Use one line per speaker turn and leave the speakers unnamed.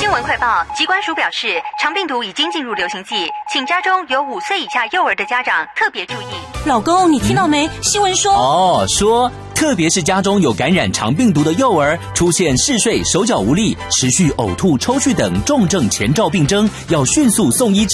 新闻快报，疾管署表示，肠病毒已经进入流行季，请家中有5岁以下幼儿的家长特别注意。
老公，你听到没？新闻说
特别是家中有感染肠病毒的幼儿，出现嗜睡、手脚无力、持续呕吐、抽搐等重症前兆病征，要迅速送医